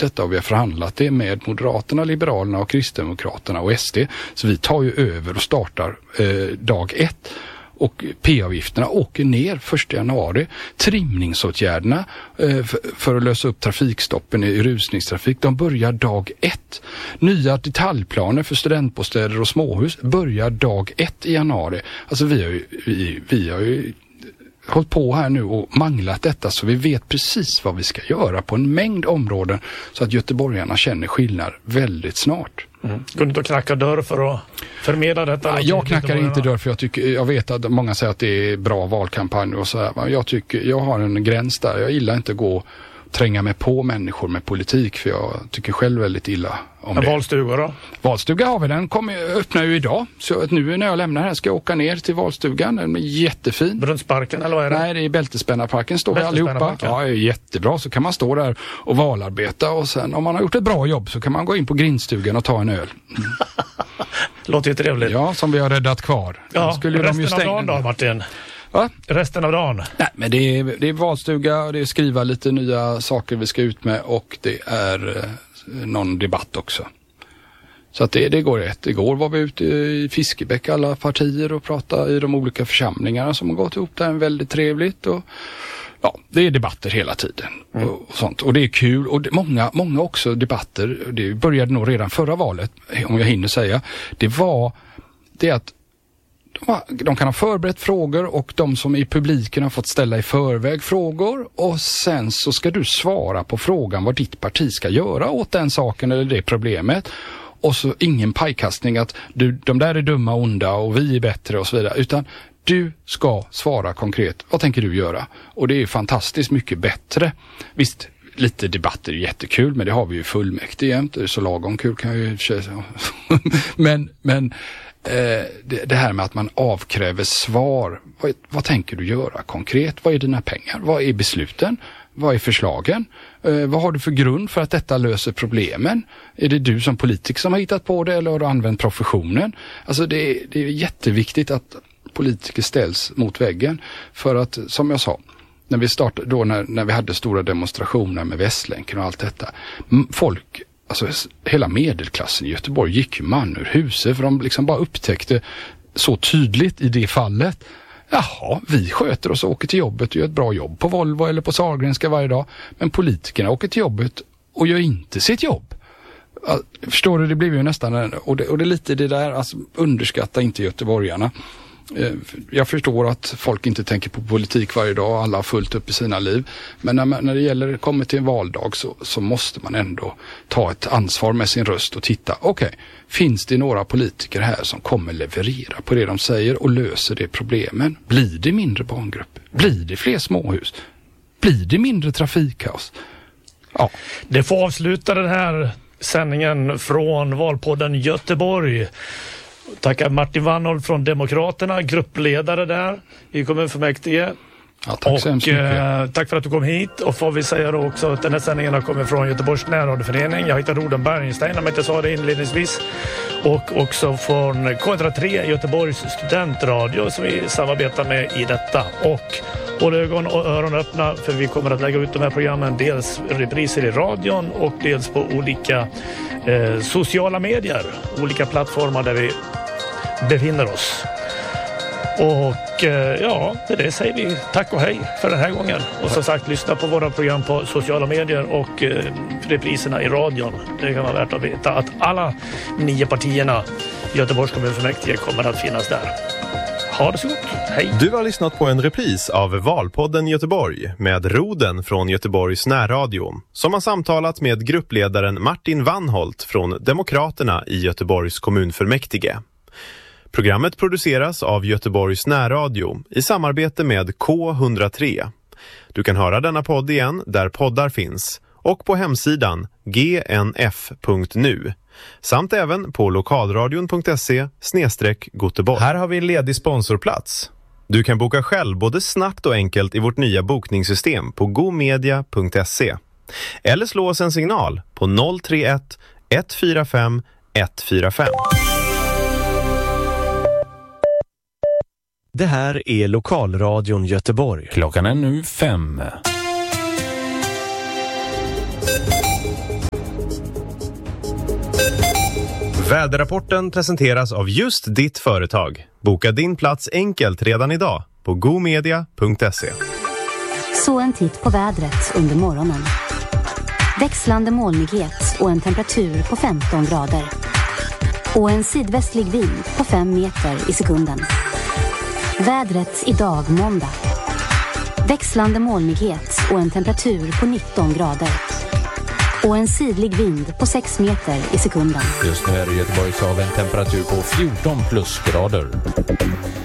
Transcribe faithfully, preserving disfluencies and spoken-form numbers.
detta och vi har förhandlat det med Moderaterna, Liberalerna och Kristdemokraterna och S D. Så vi tar ju över och startar eh, dag ett. Och P-avgifterna åker ner första januari. Trimningsåtgärderna eh, för, för att lösa upp trafikstoppen i rusningstrafik, de börjar dag ett. Nya detaljplaner för studentbostäder och småhus börjar dag ett i januari. Alltså vi har ju, vi, vi har ju hållit på här nu och manglat detta så vi vet precis vad vi ska göra på en mängd områden så att göteborgarna känner skillnad väldigt snart. Mm. Går du inte att knacka dörr för att förmedla detta? Ja, jag knackar inte dörr för jag tycker, jag vet att många säger att det är bra valkampanj och så här. Men jag tycker, jag har en gräns där. Jag gillar inte att gå och tränga mig på människor med politik för jag tycker själv väldigt illa om Men det. Valstuga då? Valstuga har vi, den kommer, öppnar ju idag. Så att nu när jag lämnar här ska jag åka ner till valstugan. Den är jättefin. Brunnsparken eller vad är det? Nej, det är Bältespännarparken står det allihopa. Ja, det är jättebra. Så kan man stå där och valarbeta och sen om man har gjort ett bra jobb så kan man gå in på grindstugan och ta en öl. Mm. Låter ju trevligt. Ja, som vi har räddat kvar. Ja, skulle resten de ju stänga... av dagen då, Martin? Va? Resten av dagen? Nej, men det är, det är valstuga, det är skriva lite nya saker vi ska ut med och det är eh, någon debatt också. Så att det, det går rätt. Igår var vi ute i Fiskebäck alla partier och pratade i de olika församlingarna som har gått ihop där. Väldigt trevligt och ja, det är debatter hela tiden mm. och, och sånt. Och det är kul och det, många, många också debatter, det började nog redan förra valet om jag hinner säga. Det var det att de kan ha förberett frågor och de som i publiken har fått ställa i förväg frågor och sen så ska du svara på frågan vad ditt parti ska göra åt den saken eller det problemet. Och så ingen pajkastning att du, de där är dumma och onda och vi är bättre och så vidare, utan du ska svara konkret. Vad tänker du göra? Och det är fantastiskt mycket bättre. Visst, lite debatter är jättekul, men det har vi ju fullmäktige jämt. Så lagom kul kan jag ju säga. men, men eh, det, det här med att man avkräver svar. Vad, vad tänker du göra konkret? Vad är dina pengar? Vad är besluten? Vad är förslagen? Eh, vad har du för grund för att detta löser problemen? Är det du som politiker som har hittat på det eller har du använt professionen? Alltså det är, det är jätteviktigt att politiker ställs mot väggen för att, som jag sa, när vi startade, då när, när vi hade stora demonstrationer med Västlänken och allt detta, folk, alltså hela medelklassen i Göteborg gick ju man ur huset för de liksom bara upptäckte så tydligt i det fallet. Jaha, vi sköter oss och åker till jobbet och gör ett bra jobb på Volvo eller på Sahlgrenska varje dag. Men politikerna åker till jobbet och gör inte sitt jobb. Förstår du, det blir ju nästan, en, och, det, och det är lite det där, alltså underskatta inte göteborgarna. Jag förstår att folk inte tänker på politik varje dag, alla har fullt upp i sina liv. Men när, man, när det gäller kommer till en valdag så, så måste man ändå ta ett ansvar med sin röst och titta, okej, okay, finns det några politiker här som kommer leverera på det de säger och löser det problemen? Blir det mindre barngrupper? Blir det fler småhus? Blir det mindre trafikkaos? Ja. Det får avsluta den här sändningen från Valpodden Göteborg. Tackar Martin Wannholt från Demokraterna, gruppledare där i kommunfullmäktige. Ja, tack så hemskt mycket. Eh, tack för att du kom hit. Och får vi säga då också att den här sändningen har kommit från Göteborgs närradioförening. Jag heter Roden Bergenstein, om jag inte sa det inledningsvis. Och också från K ett noll tre, Göteborgs studentradio, som vi samarbetar med i detta. Och håll ögon och öron öppna, för vi kommer att lägga ut de här programmen dels repriser i radion och dels på olika eh, sociala medier, olika plattformar där vi befinner oss. Och eh, ja, med det säger vi tack och hej för den här gången. Och som sagt, lyssna på våra program på sociala medier och eh, repriserna i radion. Det kan vara värt att veta att alla nio partierna i Göteborgs kommunfullmäktige kommer att finnas där. Ha det så gott. Hej. Du har lyssnat på en repris av Valpodden Göteborg med Roden från Göteborgs närradio, som har samtalat med gruppledaren Martin Wannholt från Demokraterna i Göteborgs kommunfullmäktige. Programmet produceras av Göteborgs närradio i samarbete med K ett noll tre. Du kan höra denna podd igen där poddar finns och på hemsidan g n f punkt n u samt även på lokalradion punkt se snedstreck Göteborg. Här har vi en ledig sponsorplats. Du kan boka själv både snabbt och enkelt i vårt nya bokningssystem på gomedia punkt se. Eller slå oss en signal på noll tre ett ett fyra fem ett fyra fem. Det här är Lokalradion Göteborg. Klockan är nu fem. Väderrapporten presenteras av just ditt företag. Boka din plats enkelt redan idag på gomedia punkt se. Så en titt på vädret under morgonen. Växlande molnighet och en temperatur på femton grader. Och en sydvästlig vind på fem meter i sekunden. Vädret idag måndag. Växlande molnighet och en temperatur på nitton grader. Och en sydlig vind på sex meter i sekunden. Just nu är det Göteborgshav en temperatur på fjorton plusgrader.